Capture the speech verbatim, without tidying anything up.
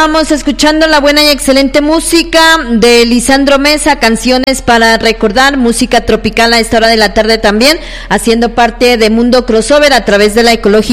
estábamos escuchando la buena y excelente música de Lisandro Mesa, canciones para recordar, música tropical a esta hora de la tarde también, haciendo parte de Mundo Crossover a través de la ecológica